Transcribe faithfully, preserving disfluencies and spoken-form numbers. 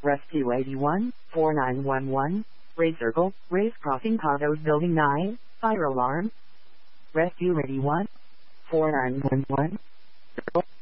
Rescue eighty-one, four nine one one, Race Circle, Race Crossing Condos Building nine, Fire Alarm. Rescue eighty-one, four nine one one.